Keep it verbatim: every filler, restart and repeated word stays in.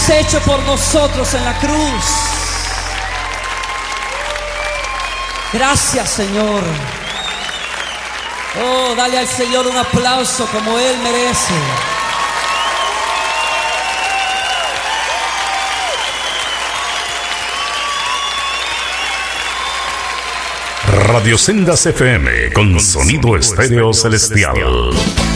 has hecho por nosotros en la cruz. Gracias, Señor. Oh, dale al Señor un aplauso como Él merece. Radio Sendas F M con sonido estéreo celestial.